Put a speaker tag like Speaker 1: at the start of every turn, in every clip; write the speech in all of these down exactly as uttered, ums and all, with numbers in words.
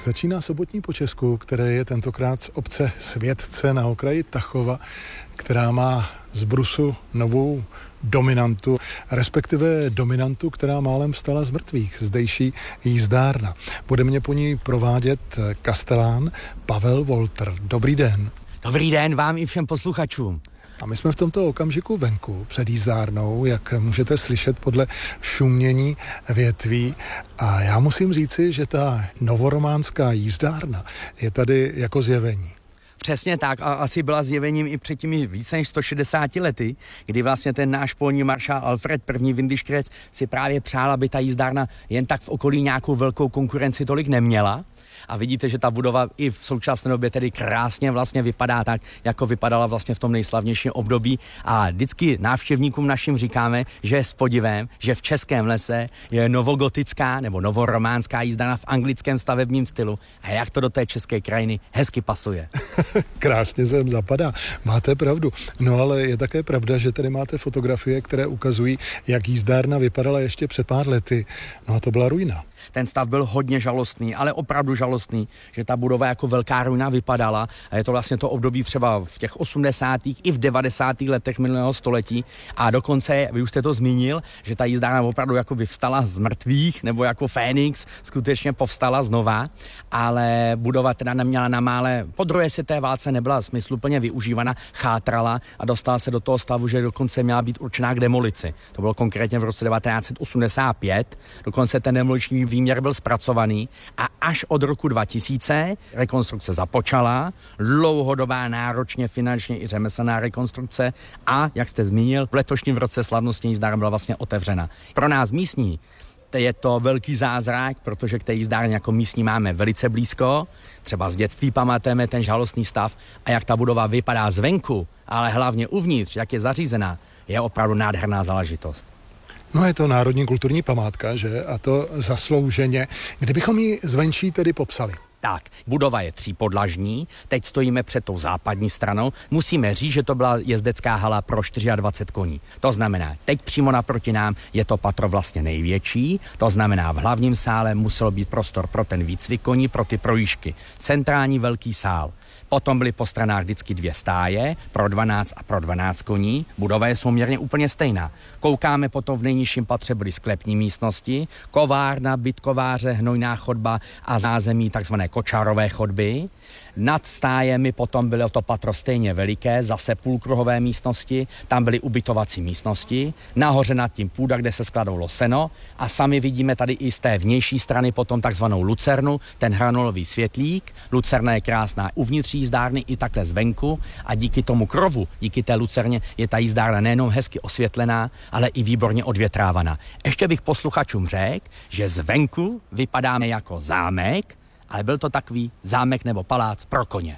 Speaker 1: Začíná sobotní po Česku, které je tentokrát z obce Světce na okraji Tachova, která má z brusu novou dominantu, respektive dominantu, která málem vstala z mrtvých, zdejší jízdárna. Bude mě po ní provádět kastelán Pavel Wolter. Dobrý den.
Speaker 2: Dobrý den vám i všem posluchačům.
Speaker 1: A my jsme v tomto okamžiku venku před jízdárnou, jak můžete slyšet podle šumění větví. A já musím říci, že ta novorománská jízdárna je tady jako zjevení.
Speaker 2: Přesně tak a asi byla zjevením i před těmi více než sto šedesáti lety, kdy vlastně ten náš polní maršál Alfred I. Windischgrätz si právě přál, aby ta jízdárna jen tak v okolí nějakou velkou konkurenci tolik neměla. A vidíte, že ta budova i v současné době tedy krásně vlastně vypadá tak, jako vypadala vlastně v tom nejslavnějším období. A vždycky návštěvníkům našim říkáme, že je s podivem, že v Českém lese je novogotická nebo novorománská jízdárna v anglickém stavebním stylu. A jak to do té české krajiny hezky pasuje.
Speaker 1: Krásně sem zapadá. Máte pravdu. No ale je také pravda, že tady máte fotografie, které ukazují, jak jízdárna vypadala ještě před pár lety. No a to byla ruina.
Speaker 2: Ten stav byl hodně žalostný, ale opravdu žalostný, že ta budova jako velká ruina vypadala a je to vlastně to období třeba v těch osmdesátých i v devadesátých letech minulého století a dokonce, vy už jste to zmínil, že ta jízdárna opravdu jako by vstala z mrtvých nebo jako Fénix skutečně povstala znova, ale budova teda neměla na mále, po druhé světové válce nebyla smysluplně využívána, chátrala a dostala se do toho stavu, že dokonce měla být určená k demolici. To bylo konkrétně v roce devatenáct set osmdesát pět, dokonce ten demoliční výměr byl zpracovaný a až od roku dva tisíce rekonstrukce započala, dlouhodobá, náročně finančně i řemeslná rekonstrukce a, jak jste zmínil, v letošním roce slavnostní jízdárna byla vlastně otevřena. Pro nás místní je to velký zázrak, protože k té jízdárně jako místní máme velice blízko, třeba z dětství pamatujeme ten žalostný stav a jak ta budova vypadá zvenku, ale hlavně uvnitř, jak je zařízená, je opravdu nádherná záležitost.
Speaker 1: No je to národní kulturní památka, že? A to zaslouženě. Kdybychom ji zvenčí tedy popsali?
Speaker 2: Tak, budova je třípodlažní, teď stojíme před tou západní stranou. Musíme říct, že to byla jezdecká hala pro dvacet čtyři koní. To znamená, teď přímo naproti nám je to patro vlastně největší, to znamená, v hlavním sále musel být prostor pro ten výcvik koní, pro ty projížďky. Centrální velký sál. Potom byly po stranách vždycky dvě stáje, pro dvanáct a pro dvanáct koní. Budova je souměrně úplně stejná. Koukáme potom v nejnižším patře byly sklepní místnosti, kovárna, byt kováře, hnojná chodba a zázemí takzvané kočárové chodby. Nad stájemi potom bylo to patro stejně veliké, zase půlkruhové místnosti, tam byly ubytovací místnosti, nahoře nad tím půda, kde se skladalo seno a sami vidíme tady i z té vnější strany potom takzvanou lucernu, ten hranolový světlík. Lucerna je krásná uvnitř jízdárny i takhle zvenku a díky tomu krovu, díky té lucerně je ta jízdárna nejenom hezky osvětlená, ale i výborně odvětrávaná. Ještě bych posluchačům řekl, že zvenku vypadáme jako zámek, ale byl to takový zámek nebo palác pro koně.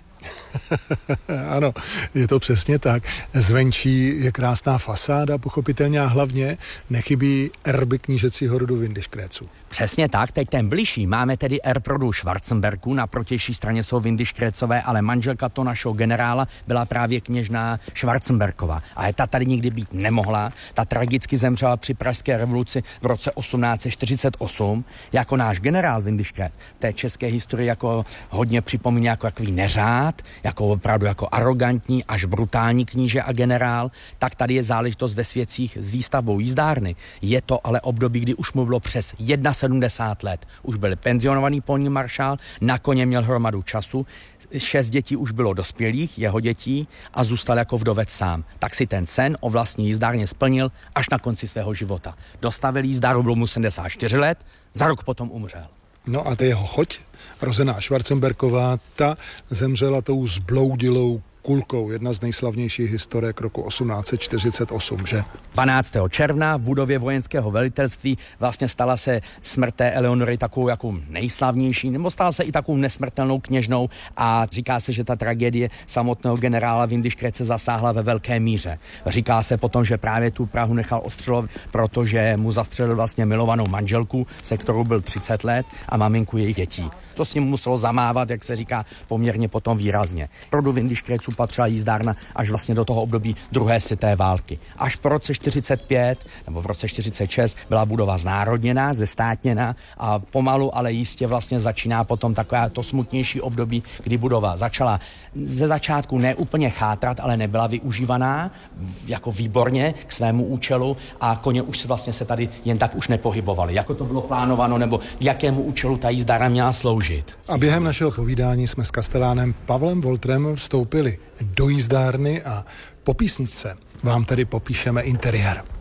Speaker 1: Ano, je to přesně tak. Zvenčí je krásná fasáda, pochopitelně a hlavně nechybí erby knížecího rodu Windischgrätzů.
Speaker 2: Přesně tak, teď ten bližší máme tedy erb rodu Schwarzenbergů, na protější straně jsou Windischgrätzové, ale manželka to našeho generála byla právě kněžna Schwarzenbergová. Ale ta tady nikdy být nemohla, ta tragicky zemřela při pražské revoluci v roce osmnáct set čtyřicet osm, jako náš generál Windischgrätz té české historii jako hodně připomíná jako takový neřád, jako opravdu jako arrogantní až brutální kníže a generál, tak tady je záležitost ve svědcích s výstavbou jízdárny. Je to ale období, kdy už mu bylo přes sedmdesát jedna let. Už byl penzionovaný polní maršál, na koně měl hromadu času, šest dětí už bylo dospělých, jeho dětí, a zůstal jako vdovec sám. Tak si ten sen o vlastní jízdárně splnil až na konci svého života. Dostavil jízdárnu, bylo mu sedmdesát čtyři let, za rok potom umřel.
Speaker 1: No a ta jeho choť, rozená Schwarzenbergová, ta zemřela tou zbloudilou kulkou, jedna z nejslavnějších historek roku osmnáct set čtyřicet osm, že?
Speaker 2: dvanáctého června v budově vojenského velitelství vlastně stala se smrt té Eleonory takovou jako nejslavnější, nebo stala se i takovou nesmrtelnou kněžnou a říká se, že ta tragédie samotného generála Windischgrätze zasáhla ve velké míře. Říká se potom, že právě tu Prahu nechal ostřelovat, protože mu zastřelil vlastně milovanou manželku, se kterou byl třicet let, a maminku jejich dětí. To s ním muselo zamávat, jak se říká, poměrně potom výrazně. Rodu Windischgrätzů patřila jízdárna až vlastně do toho období druhé světové války. Až po roce čtyřicet pět nebo v roce čtyřicet šest byla budova znárodněná, zestátněná a pomalu, ale jistě vlastně začíná potom takové to smutnější období, kdy budova začala ze začátku ne úplně chátrat, ale nebyla využívaná jako výborně k svému účelu a koně už vlastně se tady jen tak už nepohybovali. Jako to bylo plánováno nebo k jakému účelu ta jízdárna měla sloužit.
Speaker 1: A během našeho povídání jsme s kastelánem Pavlem Woltrem vstoupili do jízdárny a po písničce vám tedy popíšeme interiér.